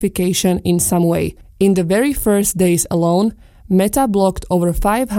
verification in some way. In the very first days alone, Meta blocked over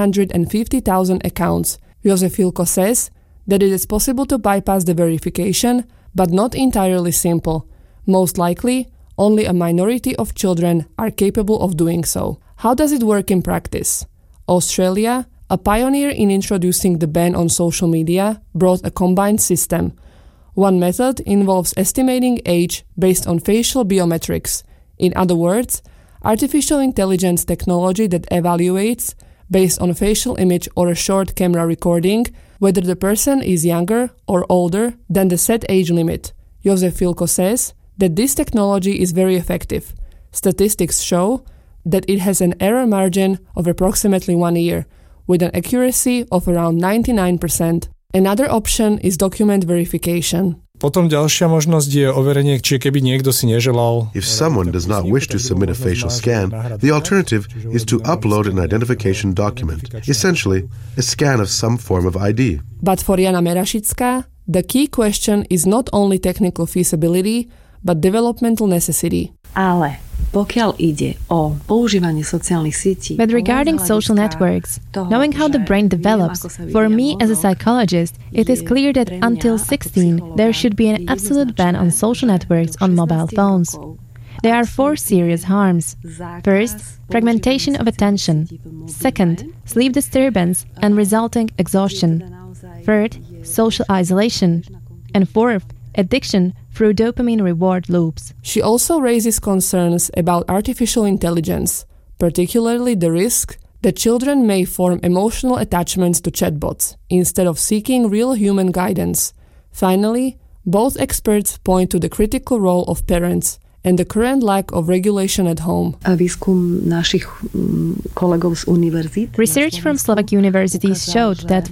550,000 accounts. Jozef Filko says that it is possible to bypass the verification, but not entirely simple. Most likely, only a minority of children are capable of doing so. How does it work in practice? Australia, a pioneer in introducing the ban on social media, brought a combined system. One method involves estimating age based on facial biometrics. In other words, artificial intelligence technology that evaluates, based on a facial image or a short camera recording, whether the person is younger or older than the set age limit. Jozef Filko says that this technology is very effective. Statistics show that it has an error margin of approximately 1 year, with an accuracy of around 99%. Another option is document verification. Potom ďalšia možnosť je overenie, či keby niekto si neželal. If someone does not wish to submit a facial scan, the alternative is to upload an identification document, essentially a scan of some form of ID. But for Jana Merašická, the key question is not only technical feasibility, but developmental necessity. Ale pokiaľ ide o používanie sociálnych sietí. But regarding social networks, knowing how the brain develops, for me as a psychologist, it is clear that until 16, there should be an absolute ban on social networks on mobile phones. There are 4 serious harms. First, fragmentation of attention. Second, sleep disturbance and resulting exhaustion. Third, social isolation. And fourth, addiction through dopamine reward loops. She also raises concerns about artificial intelligence, particularly the risk that children may form emotional attachments to chatbots instead of seeking real human guidance. Finally, both experts point to the critical role of parents and the current lack of regulation at home. Výskum našich kolegov z univerzít. Research from Slovak universities showed that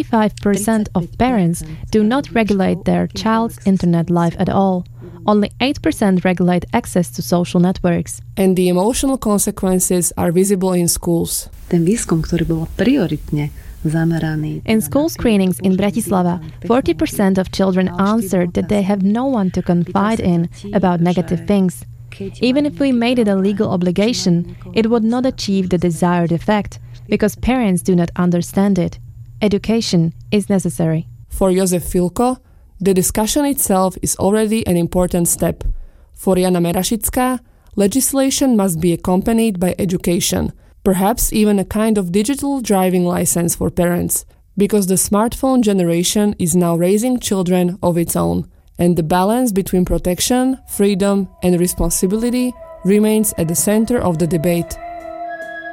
35% of parents do not regulate their child's internet life at all. Only 8% regulate access to social networks. And the emotional consequences are visible in schools. Ten výskum, ktorý bol prioritne zameraný. In school screenings in Bratislava, 40% of children answered that they have no one to confide in about negative things. Even if we made it a legal obligation, it would not achieve the desired effect, because parents do not understand it. Education is necessary. For Jozef Filko, the discussion itself is already an important step. For Jana Merašická, legislation must be accompanied by education, perhaps even a kind of digital driving license for parents, because the smartphone generation is now raising children of its own, and the balance between protection, freedom, and responsibility remains at the center of the debate.